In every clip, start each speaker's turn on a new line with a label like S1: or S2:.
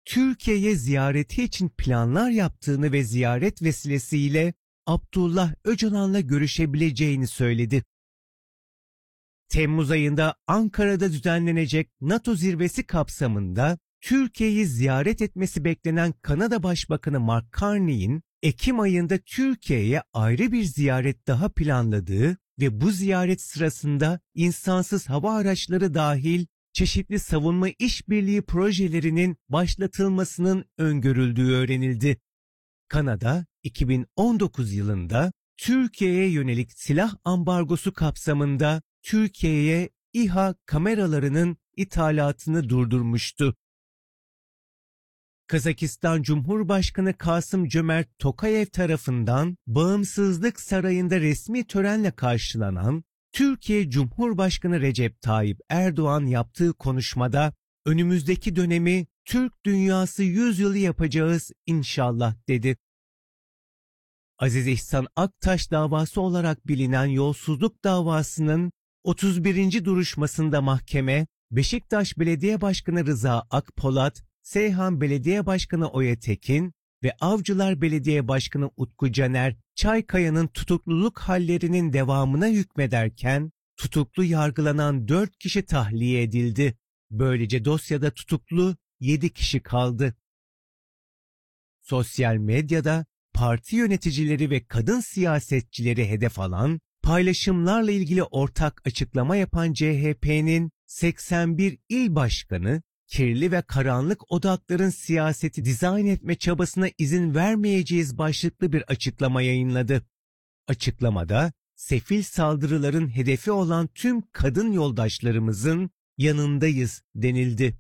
S1: Türkiye'ye ziyareti için planlar yaptığını ve ziyaret vesilesiyle Abdullah Öcalan'la görüşebileceğini söyledi. Temmuz ayında Ankara'da düzenlenecek NATO zirvesi kapsamında Türkiye'yi ziyaret etmesi beklenen Kanada Başbakanı Mark Carney'in Ekim ayında Türkiye'ye ayrı bir ziyaret daha planladığı ve bu ziyaret sırasında insansız hava araçları dahil çeşitli savunma işbirliği projelerinin başlatılmasının öngörüldüğü öğrenildi. Kanada, 2019 yılında Türkiye'ye yönelik silah ambargosu kapsamında Türkiye'ye İHA kameralarının ithalatını durdurmuştu. Kazakistan Cumhurbaşkanı Kasım-Cömert Tokayev tarafından Bağımsızlık Sarayı'nda resmi törenle karşılanan Türkiye Cumhurbaşkanı Recep Tayyip Erdoğan yaptığı konuşmada önümüzdeki dönemi Türk dünyası yüzyılı yapacağız inşallah dedi. Aziz İhsan Aktaş davası olarak bilinen yolsuzluk davasının 31. duruşmasında mahkeme, Beşiktaş Belediye Başkanı Rıza Akpolat, Seyhan Belediye Başkanı Oya Tekin ve Avcılar Belediye Başkanı Utku Caner Çaykaya'nın tutukluluk hallerinin devamına hükmederken, tutuklu yargılanan 4 kişi tahliye edildi. Böylece dosyada tutuklu 7 kişi kaldı. Sosyal medyada parti yöneticileri ve kadın siyasetçileri hedef alan, paylaşımlarla ilgili ortak açıklama yapan CHP'nin 81 il başkanı, kirli ve karanlık odakların siyaseti dizayn etme çabasına izin vermeyeceğiz başlıklı bir açıklama yayınladı. Açıklamada, sefil saldırıların hedefi olan tüm kadın yoldaşlarımızın yanındayız denildi.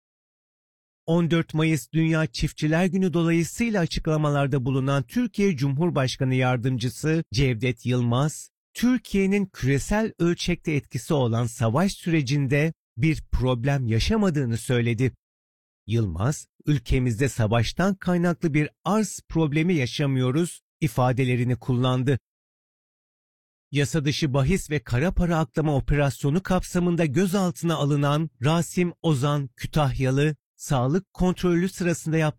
S1: 14 Mayıs Dünya Çiftçiler Günü dolayısıyla açıklamalarda bulunan Türkiye Cumhurbaşkanı Yardımcısı Cevdet Yılmaz, Türkiye'nin küresel ölçekte etkisi olan savaş sürecinde bir problem yaşamadığını söyledi. Yılmaz, ülkemizde savaştan kaynaklı bir arz problemi yaşamıyoruz ifadelerini kullandı. Yasadışı bahis ve kara para aklama operasyonu kapsamında gözaltına alınan Rasim Ozan Kütahyalı, sağlık kontrolü sırasında yaptığı